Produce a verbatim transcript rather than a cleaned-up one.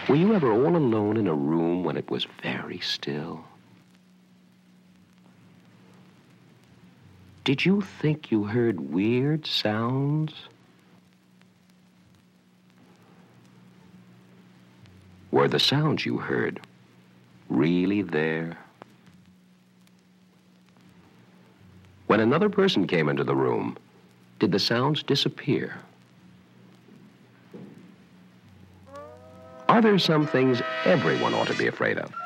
Were you ever all alone in a room when it was very still? Did you think you heard weird sounds? Were the sounds you heard really there? When another person came into the room, did the sounds disappear? Are there some things everyone ought to be afraid of?